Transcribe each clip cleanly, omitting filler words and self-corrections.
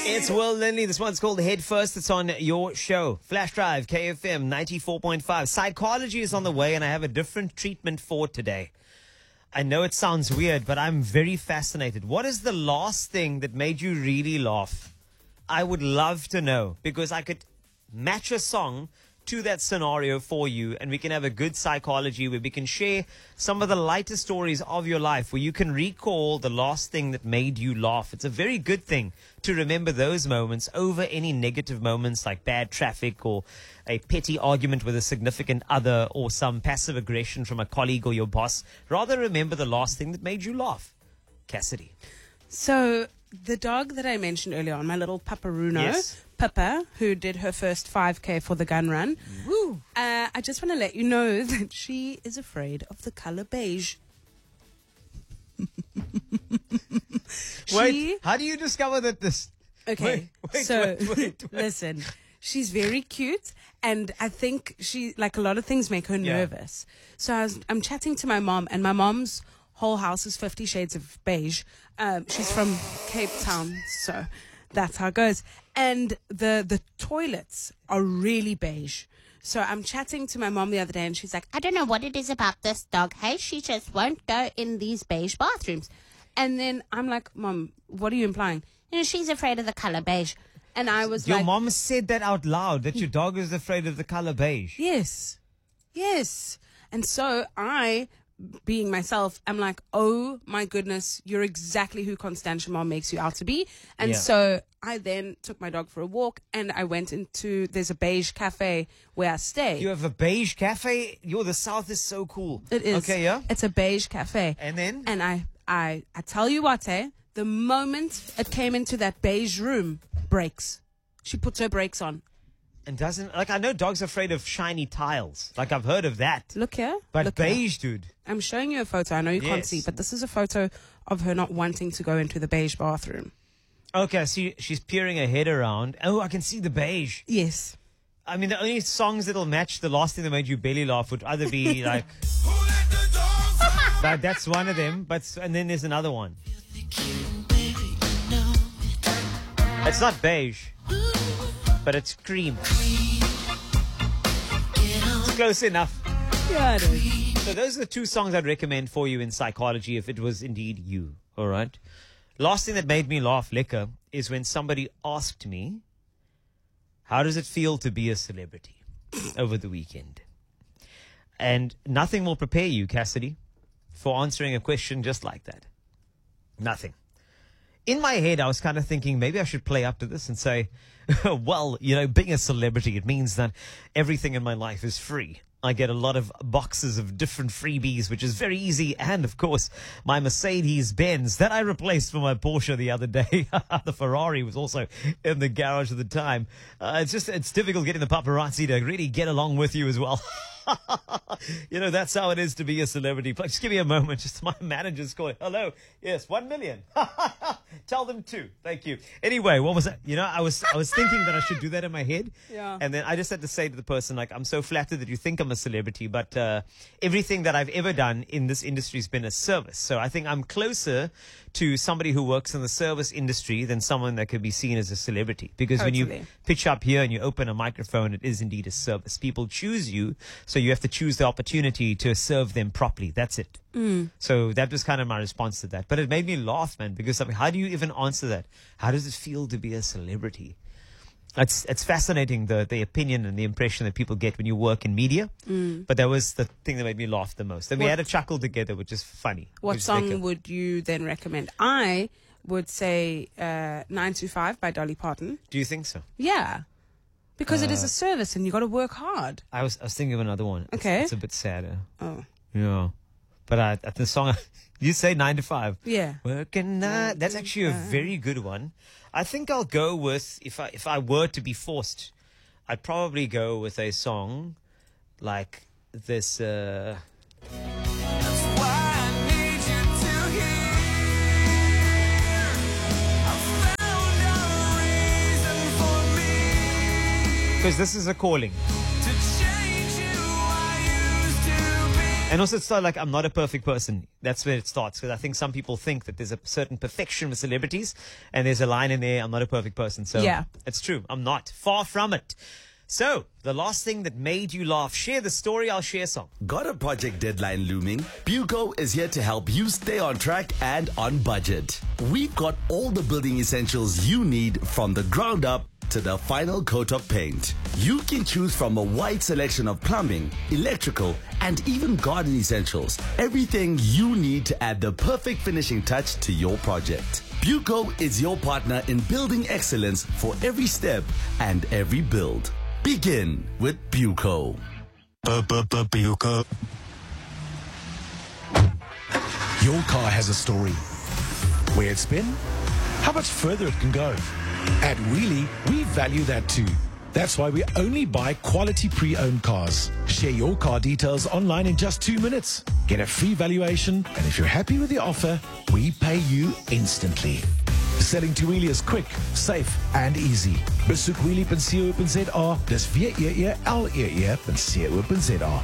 It's Will Lindley. This one's called Head First. It's on your show. Flash Drive, KFM 94.5. Psychology is on the way, and I have a different treatment for today. I know it sounds weird, but I'm very fascinated. What is the last thing that made you really laugh? I would love to know, because I could match a song to that scenario for you, and we can have a good psychology where we can share some of the lighter stories of your life where you can recall the last thing that made you laugh. It's a very good thing to remember those moments over any negative moments like bad traffic or a petty argument with a significant other or some passive aggression from a colleague or your boss. Rather remember the last thing that made you laugh. Cassidy. So the dog that I mentioned earlier on, my little Paparuno, Yes. Pippa, who did her first 5K for the gun run. Woo. I just want to let you know that she is afraid of the color beige. Wait, how do you discover that this... Okay, Wait, so wait. listen, she's very cute, and I think she, like, a lot of things make her Yeah. nervous. So I'm chatting to my mom, and my mom's whole house is 50 shades of beige. She's from Cape Town, so that's how it goes. And the toilets are really beige. So I'm chatting to my mom the other day, and she's like, I don't know what it is about this dog. Hey, she just won't go in these beige bathrooms. And then I'm like, Mom, what are you implying? You know, she's afraid of the color beige. And I was Your like, mom said that out loud, that your dog is afraid of the color beige. yes. And so I, being myself, I'm like, oh my goodness, you're exactly who Constantia Mom makes you out to be. And Yeah. so I then took my dog for a walk, and I went there's a beige cafe where I stay. You have a beige cafe? The South is so cool. It is. Okay, yeah? It's a beige cafe. And then? And I tell you what, the moment it came into that beige room, brakes. She puts her brakes on. And I know dogs are afraid of shiny tiles. Like, I've heard of that. Look here. But Look here. beige, dude. I'm showing you a photo. I know you can't Yes. see, but this is a photo of her not wanting to go into the beige bathroom. Okay, I see she's peering her head around. Oh, I can see the beige. Yes. I mean, the only songs that'll match the last thing that made you belly laugh would either be like... But that's one of them. And then there's another one. It's not beige, but it's cream. It's close enough. Yeah, it is. So those are the two songs I'd recommend for you in psychology if it was indeed you. All right. Last thing that made me laugh, liquor, is when somebody asked me, how does it feel to be a celebrity over the weekend? And nothing will prepare you, Cassidy, for answering a question just like that. Nothing. In my head, I was kind of thinking maybe I should play up to this and say, well, being a celebrity, it means that everything in my life is free. I get a lot of boxes of different freebies, which is very easy. And, of course, my Mercedes-Benz that I replaced for my Porsche the other day. The Ferrari was also in the garage at the time. It's difficult getting the paparazzi to really get along with you as well. That's how it is to be a celebrity. Just give me a moment. Just my manager's calling. Hello. Yes, 1 million. Tell them 2. Thank you. Anyway, what was that? I was thinking that I should do that in my head. Yeah. And then I just had to say to the person, like, I'm so flattered that you think I'm a celebrity, but everything that I've ever done in this industry has been a service. So I think I'm closer to somebody who works in the service industry than someone that could be seen as a celebrity. Because when you Totally. pitch up here and you open a microphone, it is indeed a service. People choose you, so you have to choose the opportunity to serve them properly. That's it. So that was kind of my response to that. But it made me laugh, man, because how do you even answer that? How does it feel to be a celebrity? It's fascinating, the opinion and the impression that people get when you work in media. But that was the thing that made me laugh the most. And we had a chuckle together, which is funny. What Which song Becca- would you then recommend? I would say 925 by Dolly Parton. Do you think so? Yeah. Because it is a service and you got to work hard. I was thinking of another one. Okay. It's a bit sadder. Oh. Yeah. But the song, you say 9 to 5. Yeah. Working night. That's actually a very good one. I think I'll go with, if I were to be forced, I'd probably go with a song like this. Because this is a calling. And also, it's not like I'm not a perfect person. That's where it starts. Because I think some people think that there's a certain perfection with celebrities, and there's a line in there, I'm not a perfect person. So Yeah. it's true. I'm not. Far from it. So, the last thing that made you laugh. Share the story, I'll share some. Got a project deadline looming? Buco is here to help you stay on track and on budget. We've got all the building essentials you need from the ground up to the final coat of paint. You can choose from a wide selection of plumbing, electrical, and even garden essentials. Everything you need to add the perfect finishing touch to your project. Buco is your partner in building excellence for every step and every build. Begin with Buco. Buco. Your car has a story. Where it's been, how much further it can go. At Wheelie, we value that too. That's why we only buy quality pre-owned cars. Share your car details online in just 2 minutes. Get a free valuation, and if you're happy with the offer, we pay you instantly. Selling to Wheelie is quick, safe, and easy. Besoek wheelie.co.za. Dis wheelie.co.za.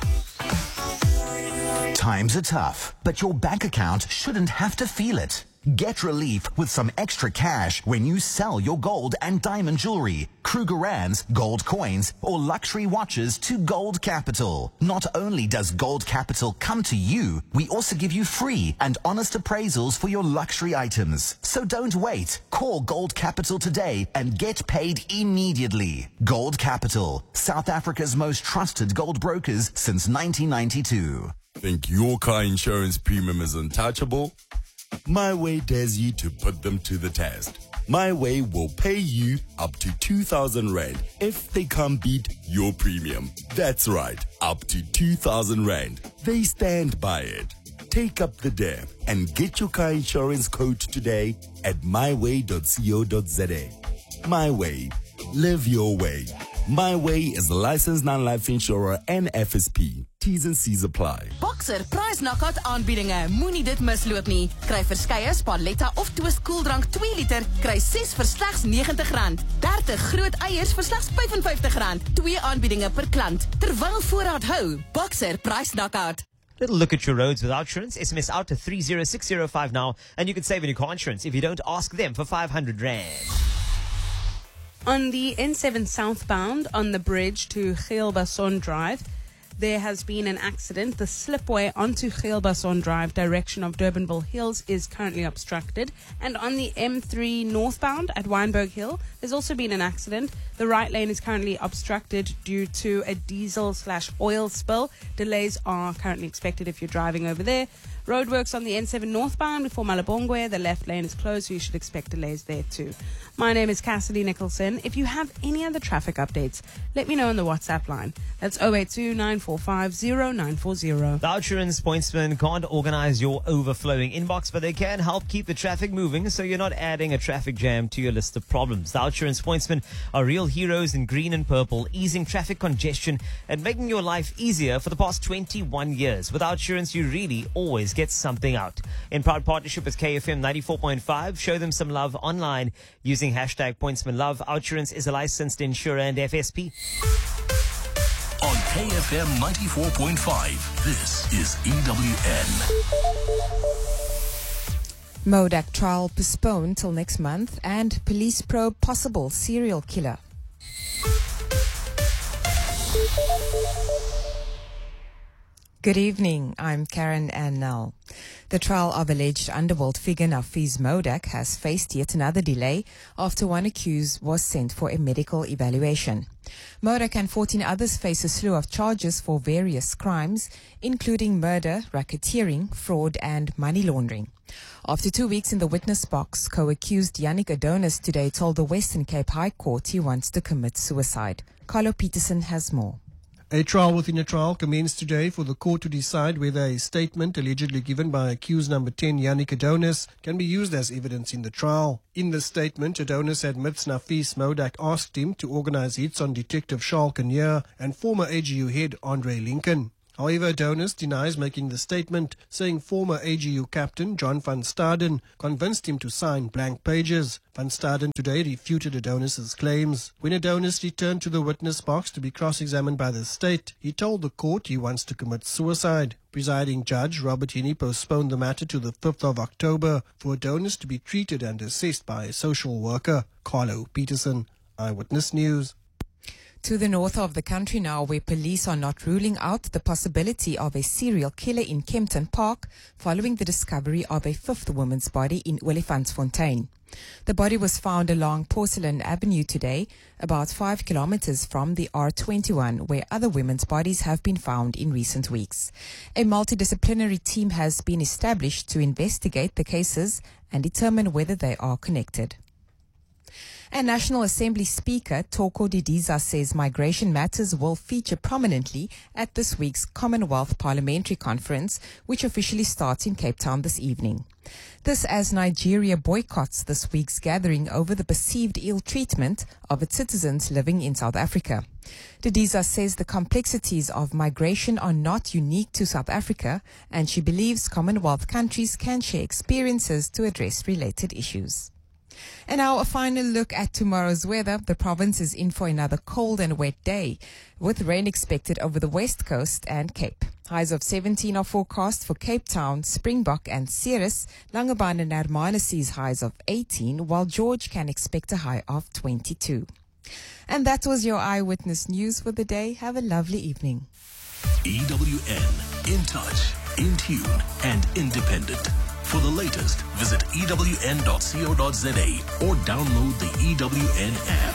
Times are tough, but your bank account shouldn't have to feel it. Get relief with some extra cash when you sell your gold and diamond jewelry, Krugerrands, gold coins, or luxury watches to Gold Capital. Not only does Gold Capital come to you, we also give you free and honest appraisals for your luxury items. So don't wait. Call Gold Capital today and get paid immediately. Gold Capital, South Africa's most trusted gold brokers since 1992. Think your car insurance premium is untouchable? My Way dares you to put them to the test. My Way will pay you up to 2,000 Rand if they can't beat your premium. That's right, up to 2,000 Rand. They stand by it. Take up the dare and get your car insurance quote today at myway.co.za. My Way. Live your way. My Way is a licensed non-life insurer and FSP. T's and C's apply. Boxer Price Knockout aanbiedinge. Moenie dit misloop nie. Kry verskeie Spaletta of Twist koeldrank 2 liter. Kry 6 vir slegs R90. 30 groot eiers vir slegs R55. 2 aanbiedinge per klant. Terwyl voorraad hou. Boxer Price Knockout. Little look at your roads without insurance. SMS out to 30605 now, and you can save on your car insurance if you don't ask them for 500 Rand. On the N7 southbound on the bridge to Geelbason Drive, there has been an accident. The slipway onto Geelbason Drive, direction of Durbanville Hills, is currently obstructed. And on the M3 northbound at Wynberg Hill, there's also been an accident. The right lane is currently obstructed due to a diesel/oil spill. Delays are currently expected if you're driving over there. Roadworks on the N7 northbound before Malabongwe. The left lane is closed, so you should expect delays there too. My name is Cassidy Nicholson. If you have any other traffic updates, let me know on the WhatsApp line. That's 082-945-0940. The Outsurance pointsmen can't organize your overflowing inbox, but they can help keep the traffic moving so you're not adding a traffic jam to your list of problems. The Outsurance pointsmen are real heroes in green and purple, easing traffic congestion and making your life easier for the past 21 years. With Outsurance, you really always get something out. In proud partnership with KFM 94.5, show them some love online using hashtag pointsmanlove. Outsurance is a licensed insurer and FSP. On KFM 94.5, this is EWN. Modak trial postponed till next month, and police probe possible serial killer. Good evening, I'm Karen Annell. The trial of alleged underworld figure Nafiz Modak has faced yet another delay after one accused was sent for a medical evaluation. Modak and 14 others face a slew of charges for various crimes, including murder, racketeering, fraud and money laundering. After 2 weeks in the witness box, co-accused Yannick Adonis today told the Western Cape High Court he wants to commit suicide. Carlo Peterson has more. A trial within a trial commenced today for the court to decide whether a statement allegedly given by accused number 10 Yannick Adonis can be used as evidence in the trial. In the statement, Adonis admits Nafiz Modak asked him to organize hits on Detective Charles Kinnear and former AGU head Andre Lincoln. However, Adonis denies making the statement, saying former AGU captain John van Staden convinced him to sign blank pages. Van Staden today refuted Adonis's claims. When Adonis returned to the witness box to be cross-examined by the state, he told the court he wants to commit suicide. Presiding Judge Robert Hinney postponed the matter to the 5th of October for Adonis to be treated and assessed by a social worker. Carlo Peterson, Eyewitness News. To the north of the country now, where police are not ruling out the possibility of a serial killer in Kempton Park following the discovery of a fifth woman's body in Olifantsfontein. The body was found along Porcelain Avenue today, about 5 kilometers from the R21, where other women's bodies have been found in recent weeks. A multidisciplinary team has been established to investigate the cases and determine whether they are connected. And National Assembly Speaker Toko Didiza says migration matters will feature prominently at this week's Commonwealth Parliamentary Conference, which officially starts in Cape Town this evening. This as Nigeria boycotts this week's gathering over the perceived ill treatment of its citizens living in South Africa. Didiza says the complexities of migration are not unique to South Africa, and she believes Commonwealth countries can share experiences to address related issues. And now a final look at tomorrow's weather. The province is in for another cold and wet day, with rain expected over the west coast and Cape. Highs of 17 are forecast for Cape Town, Springbok and Ceres. Langebaan and Hermanus sees highs of 18, while George can expect a high of 22. And that was your Eyewitness News for the day. Have a lovely evening. EWN, in touch, in tune, and independent. For the latest, visit ewn.co.za or download the EWN app.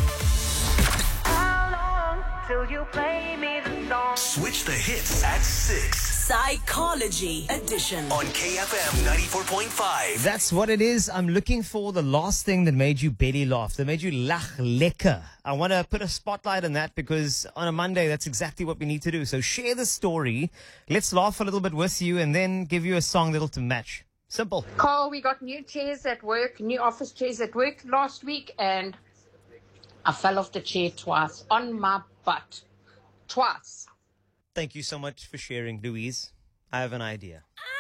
How long till you play me the song? Switch the hits at 6. Psychology Edition On KFM 94.5. That's what it is. I'm looking for the last thing that made you belly laugh, that made you lach lekker. I want to put a spotlight on that because on a Monday, that's exactly what we need to do. So share the story. Let's laugh a little bit with you and then give you a song that'll to match. Simple. Carl, we got new chairs at work, new office chairs at work last week, and I fell off the chair twice, on my butt. Twice. Thank you so much for sharing, Louise. I have an idea.